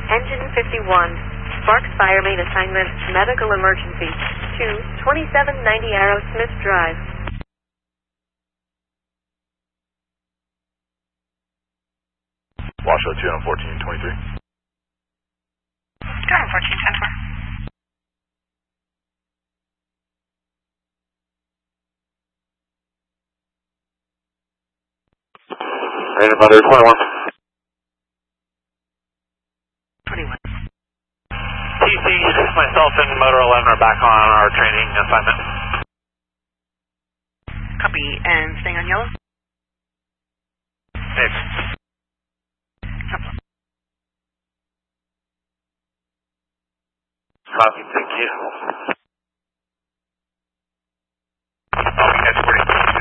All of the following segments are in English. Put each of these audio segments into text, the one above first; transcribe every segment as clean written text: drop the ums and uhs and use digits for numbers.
Engine 51. Sparks Fire Main Assignment, Medical Emergency, to 2790 Arrowsmith Drive. Washoe 214-23. 214-10-4. Rated Mother 21. 21. TC, myself and Motor 11 are back on our training assignment. Copy, and staying on yellow? Next. Copy, thank you. I'll be escorting.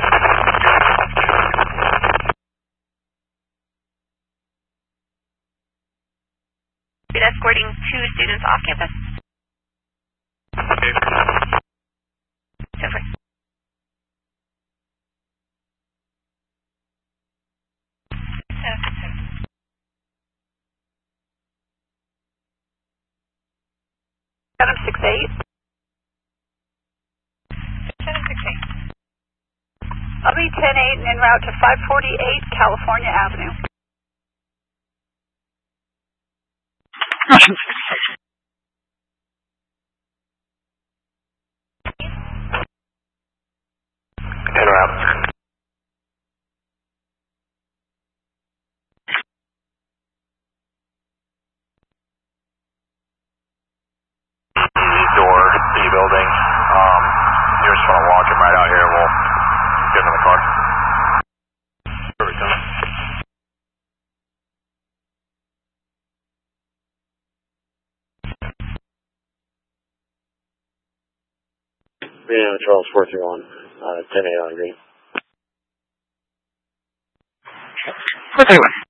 Be escorting 2 students off campus. Okay. So far. Adam 68. 768. I'll be 10-8 and en route to 548 California Avenue. En route. Door, B building. You just want to walk him right out here. We'll get him in the car. Where we coming? Yeah, Charles 431, 10-8 on green. 431.